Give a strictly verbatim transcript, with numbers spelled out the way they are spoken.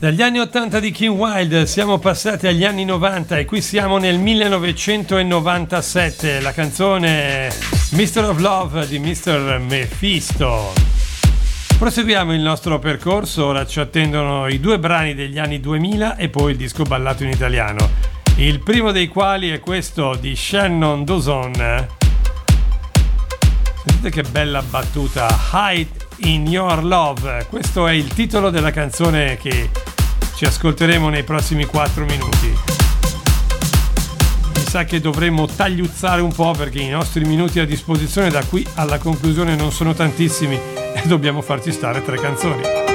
Dagli anni ottanta di Kim Wilde siamo passati agli anni novanta e qui siamo nel millenovecentonovantasette. La canzone mister of Love di mister Mephisto. Proseguiamo il nostro percorso, ora ci attendono i due brani degli anni duemila e poi il disco ballato in italiano. Il primo dei quali è questo di Shannon Dawson. Sentite che bella battuta, Hide in Your Love. Questo è il titolo della canzone che ci ascolteremo nei prossimi quattro minuti. Mi sa che dovremmo tagliuzzare un po' perché i nostri minuti a disposizione da qui alla conclusione non sono tantissimi e dobbiamo farci stare tre canzoni.